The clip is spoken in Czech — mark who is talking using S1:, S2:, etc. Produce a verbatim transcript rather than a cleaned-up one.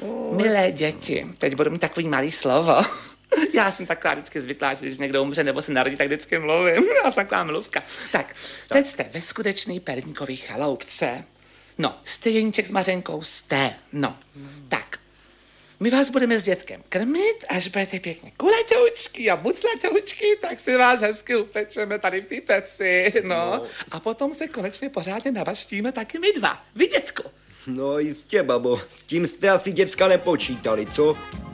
S1: Milé děti, teď budu mít takový malý slovo. Já jsem taková vždycky zvyklá, že když někdo umře nebo se narodí, tak vždycky mluvím. Já jsem taková mluvka. Tak, teď jste ve skutečný perníkový chaloupce. No, jste Jeníček s Mařenkou, jste. No, hmm. tak. My vás budeme s dětkem krmit, až budete pěkně kulatoučky a buclatoučky, tak si vás hezky upečeme tady v té peci, no. no. A potom se konečně pořádně navaštíme taky my dva. Vy, dětku.
S2: No jistě, babo, s tím jste asi děcka nepočítali, co?